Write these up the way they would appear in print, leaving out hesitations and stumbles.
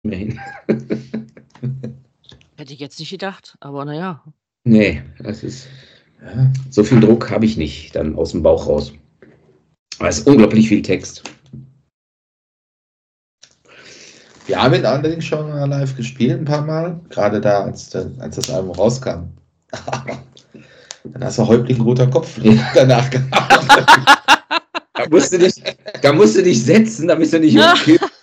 mehr hin. Hätte ich jetzt nicht gedacht, aber naja. Nee, das ist. Ja, so viel Druck habe ich nicht, dann aus dem Bauch raus. Aber es ist unglaublich viel Text. Wir haben ihn allerdings schon mal live gespielt, ein paar Mal. Gerade da, als das Album rauskam. Dann hast du Häuptling roter Kopf danach gehabt. Da musst du dich setzen, damit du nicht umkippst.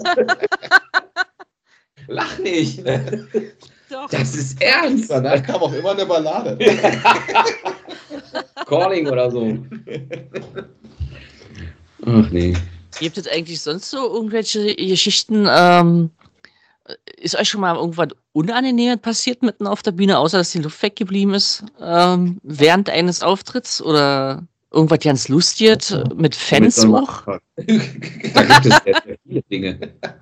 Lach nicht. Doch. Das ist ernst. Danach kam auch immer eine Ballade. Calling oder so. Ach nee. Gibt es eigentlich sonst so irgendwelche Geschichten? Ist euch schon mal irgendwas Unangenehmes passiert mitten auf der Bühne, außer dass die Luft weggeblieben ist während eines Auftritts? Oder irgendwas ganz Lustiges mit Fans auch? Da gibt es sehr viele Dinge.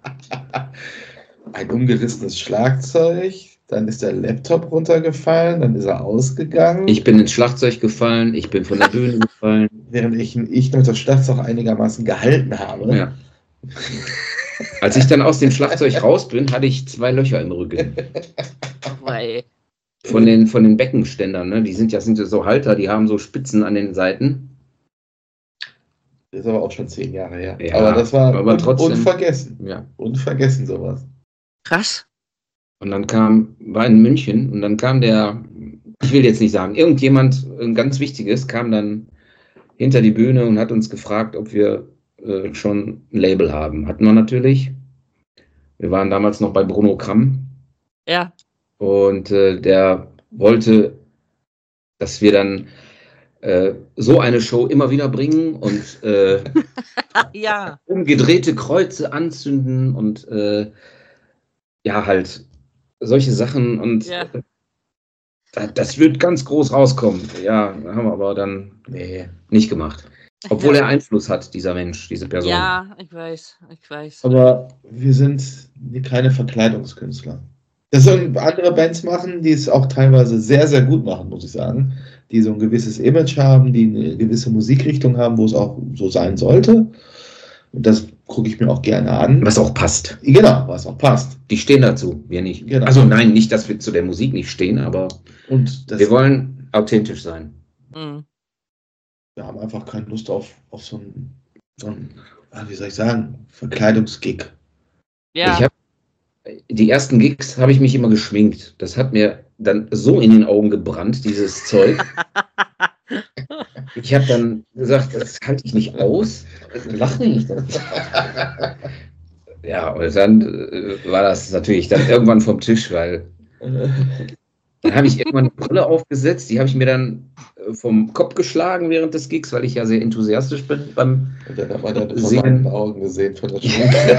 Ein umgerissenes Schlagzeug, dann ist der Laptop runtergefallen, dann ist er ausgegangen. Ich bin ins Schlagzeug gefallen, ich bin von der Bühne gefallen. Während ich noch das Schlagzeug einigermaßen gehalten habe. Ja. Als ich dann aus dem Schlagzeug raus bin, hatte ich 2 Löcher im Rücken. Weil Von den Beckenständern, ne? Die sind ja so Halter, die haben so Spitzen an den Seiten. Das ist aber auch schon 10 Jahre her. Ja, aber das war aber trotzdem, unvergessen. Ja. Unvergessen sowas. krass. Und dann war in München und dann kam ich will jetzt nicht sagen, irgendjemand, ein ganz Wichtiges, kam dann hinter die Bühne und hat uns gefragt, ob wir schon ein Label haben. Hatten wir natürlich. Wir waren damals noch bei Bruno Kramm. Ja. Und der wollte, dass wir dann so eine Show immer wieder bringen und Ja. umgedrehte Kreuze anzünden und ja, halt solche Sachen und Ja. das wird ganz groß rauskommen. Ja, haben wir aber dann nicht gemacht. Obwohl er Einfluss hat, dieser Mensch, diese Person. Ja, ich weiß. Aber wir sind keine Verkleidungskünstler. Das sollen andere Bands machen, die es auch teilweise sehr, sehr gut machen, muss ich sagen. Die so ein gewisses Image haben, die eine gewisse Musikrichtung haben, wo es auch so sein sollte. Und das gucke ich mir auch gerne an. Was auch passt. Genau, was auch passt. Die stehen dazu, wir nicht. Genau. Also nein, nicht, dass wir zu der Musik nicht stehen, aber Und wir wollen authentisch sein. Mhm. Wir haben einfach keine Lust auf so ein, wie soll ich sagen, Verkleidungsgig. Ja. Die ersten Gigs habe ich mich immer geschminkt. Das hat mir dann so in den Augen gebrannt, dieses Zeug. Ich habe dann gesagt, das halte ich nicht aus. Lach nicht. Ja, und dann war das natürlich dann irgendwann vom Tisch, weil dann habe ich irgendwann eine Brille aufgesetzt, die habe ich mir dann vom Kopf geschlagen während des Gigs, weil ich ja sehr enthusiastisch bin beim Und dann hat man dann von Singen. meinen Augen gesehen von der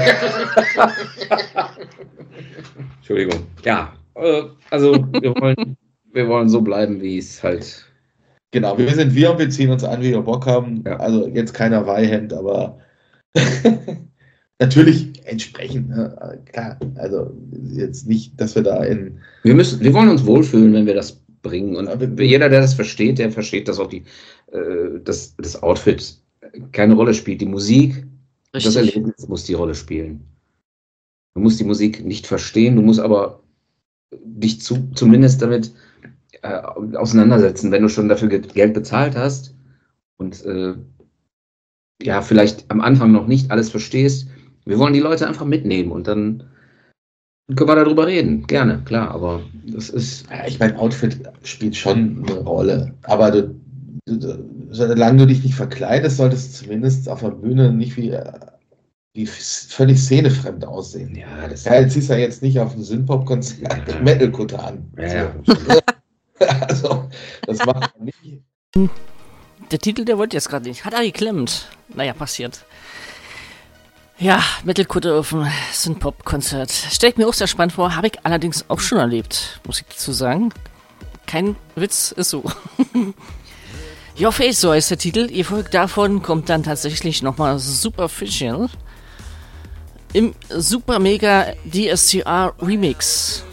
Entschuldigung. Ja, also wir wollen so bleiben, wie es halt. Genau, wir sind wir und wir ziehen uns an, wie wir Bock haben. Ja. Also jetzt keiner Weihhemd, aber natürlich entsprechend. Ne? Klar, also jetzt nicht, dass wir da in... Wir wollen uns wohlfühlen, wenn wir das bringen. Und jeder, der das versteht, der versteht, dass auch das Outfit keine Rolle spielt. Die Musik, das Erlebnis muss die Rolle spielen. Du musst die Musik nicht verstehen, du musst aber dich zumindest damit auseinandersetzen, wenn du schon dafür Geld bezahlt hast und ja, vielleicht am Anfang noch nicht alles verstehst. Wir wollen die Leute einfach mitnehmen und dann können wir darüber reden. Gerne, klar, aber das ist... Ja, ich meine, Outfit spielt schon eine Rolle, aber solange du dich nicht verkleidest, solltest du zumindest auf der Bühne nicht wie völlig szenefremd aussehen. Ja, jetzt ziehst du ja jetzt nicht auf ein Synthpop-Konzert Metal-Kutte an. Ja. Also, das macht man nicht. Der Titel, der wollte jetzt gerade nicht. Hat er geklemmt. Naja, passiert. Ja, Metal-Kutte auf dem Synthpop-Konzert. Stell ich mir auch sehr spannend vor, habe ich allerdings auch schon erlebt, muss ich dazu sagen. Kein Witz, ist so. Your Face, so heißt der Titel. Ihr Folgt davon kommt dann tatsächlich nochmal Superficial im Super Mega DSTR Remix.